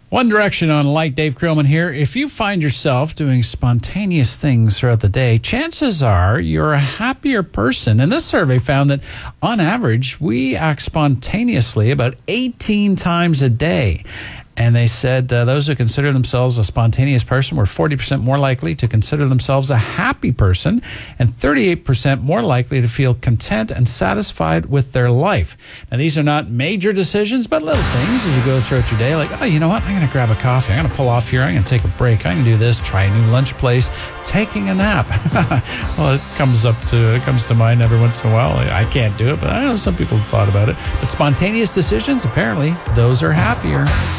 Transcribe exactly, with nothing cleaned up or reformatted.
One Direction on Light. Dave Krillman here. If you find yourself doing spontaneous things throughout the day, chances are you're a happier person. And this survey found that on average, we act spontaneously about eighteen times a day. And they said uh, those who consider themselves a spontaneous person were forty percent more likely to consider themselves a happy person and thirty-eight percent more likely to feel content and satisfied with their life. Now, these are not major decisions, but little things as you go throughout your day, like, oh, you know what? I'm going to grab a coffee. I'm going to pull off here. I'm going to take a break. I'm going to do this, try a new lunch place, taking a nap. Well, it comes up to, it comes to mind every once in a while. I can't do it, but I know some people have thought about it. But spontaneous decisions, apparently, those are happier.